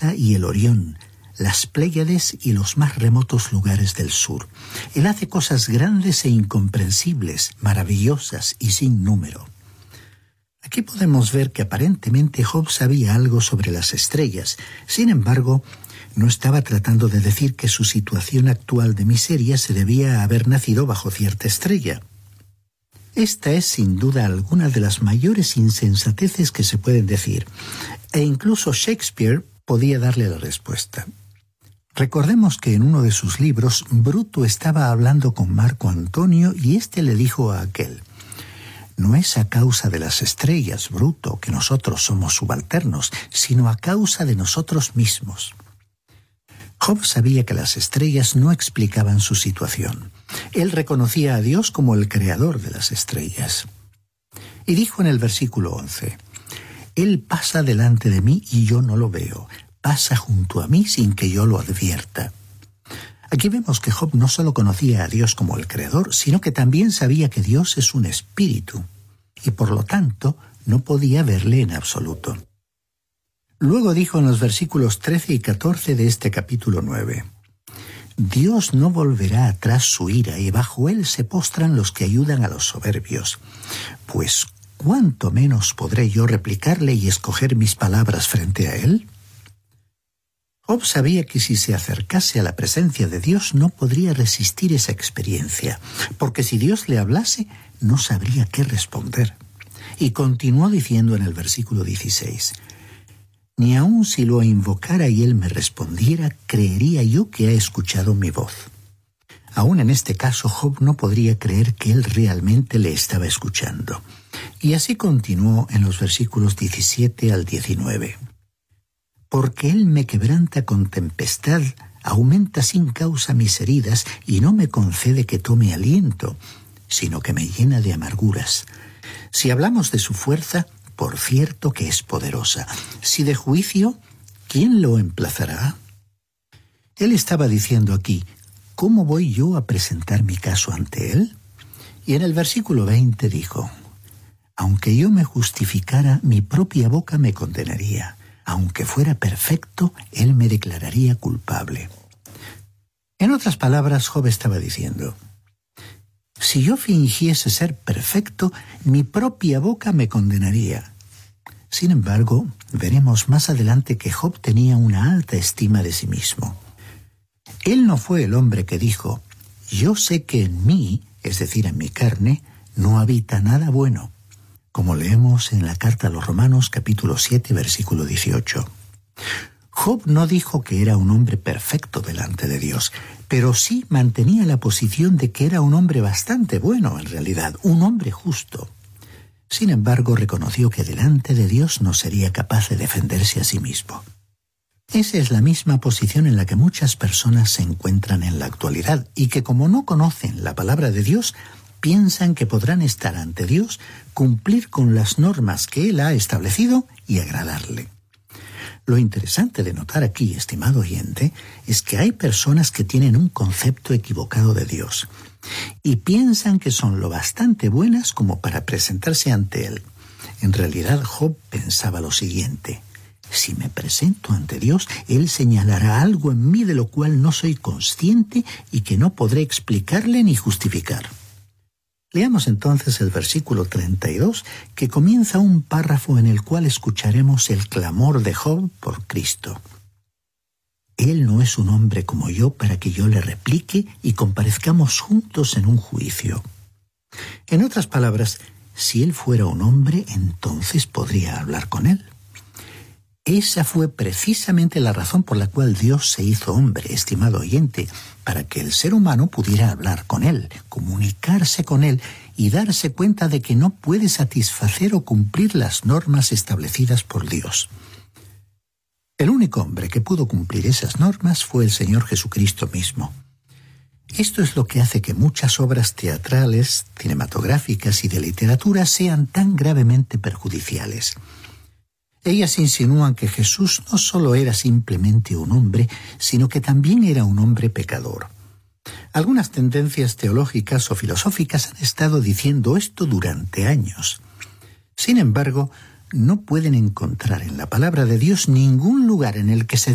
Vesta y el Orión, las Pléyades y los más remotos lugares del sur. Él hace cosas grandes e incomprensibles, maravillosas y sin número. Aquí podemos ver que aparentemente Job sabía algo sobre las estrellas. Sin embargo, no estaba tratando de decir que su situación actual de miseria se debía a haber nacido bajo cierta estrella. Esta es sin duda alguna de las mayores insensateces que se pueden decir, e incluso Shakespeare podía darle la respuesta. Recordemos que en uno de sus libros, Bruto estaba hablando con Marco Antonio y éste le dijo a aquel: «No es a causa de las estrellas, Bruto, que nosotros somos subalternos, sino a causa de nosotros mismos». Job sabía que las estrellas no explicaban su situación. Él reconocía a Dios como el creador de las estrellas. Y dijo en el versículo 11, «Él pasa delante de mí y yo no lo veo. Pasa junto a mí sin que yo lo advierta». Aquí vemos que Job no solo conocía a Dios como el creador, sino que también sabía que Dios es un espíritu, y por lo tanto no podía verle en absoluto. Luego dijo en los versículos 13 y 14 de este capítulo 9, «Dios no volverá atrás su ira, y bajo él se postran los que ayudan a los soberbios. Pues, ¿cuánto menos podré yo replicarle y escoger mis palabras frente a él?» Job sabía que si se acercase a la presencia de Dios no podría resistir esa experiencia, porque si Dios le hablase, no sabría qué responder. Y continuó diciendo en el versículo 16, «Ni aun si lo invocara y él me respondiera, creería yo que ha escuchado mi voz». Aún en este caso, Job no podría creer que él realmente le estaba escuchando. Y así continuó en los versículos 17 al 19. «Porque él me quebranta con tempestad, aumenta sin causa mis heridas y no me concede que tome aliento, sino que me llena de amarguras. Si hablamos de su fuerza, por cierto que es poderosa. Si de juicio, ¿quién lo emplazará?». Él estaba diciendo aquí, ¿cómo voy yo a presentar mi caso ante él? Y en el versículo 20 dijo, «Aunque yo me justificara, mi propia boca me condenaría. Aunque fuera perfecto, él me declararía culpable». En otras palabras, Job estaba diciendo, «Si yo fingiese ser perfecto, mi propia boca me condenaría». Sin embargo, veremos más adelante que Job tenía una alta estima de sí mismo. Él no fue el hombre que dijo, «Yo sé que en mí, es decir, en mi carne, no habita nada bueno», como leemos en la carta a los Romanos capítulo 7, versículo 18. Job no dijo que era un hombre perfecto delante de Dios, pero sí mantenía la posición de que era un hombre bastante bueno en realidad, un hombre justo. Sin embargo, reconoció que delante de Dios no sería capaz de defenderse a sí mismo. Esa es la misma posición en la que muchas personas se encuentran en la actualidad y que, como no conocen la palabra de Dios, piensan que podrán estar ante Dios, cumplir con las normas que Él ha establecido y agradarle. Lo interesante de notar aquí, estimado oyente, es que hay personas que tienen un concepto equivocado de Dios y piensan que son lo bastante buenas como para presentarse ante Él. En realidad, Job pensaba lo siguiente: si me presento ante Dios, Él señalará algo en mí de lo cual no soy consciente y que no podré explicarle ni justificar. Leamos entonces el versículo 32, que comienza un párrafo en el cual escucharemos el clamor de Job por Cristo. «Él no es un hombre como yo para que yo le replique y comparezcamos juntos en un juicio». En otras palabras, si él fuera un hombre, entonces podría hablar con él. Esa fue precisamente la razón por la cual Dios se hizo hombre, estimado oyente, para que el ser humano pudiera hablar con él, comunicarse con él y darse cuenta de que no puede satisfacer o cumplir las normas establecidas por Dios. El único hombre que pudo cumplir esas normas fue el Señor Jesucristo mismo. Esto es lo que hace que muchas obras teatrales, cinematográficas y de literatura sean tan gravemente perjudiciales. Ellas insinúan que Jesús no solo era simplemente un hombre, sino que también era un hombre pecador. Algunas tendencias teológicas o filosóficas han estado diciendo esto durante años. Sin embargo, no pueden encontrar en la palabra de Dios ningún lugar en el que se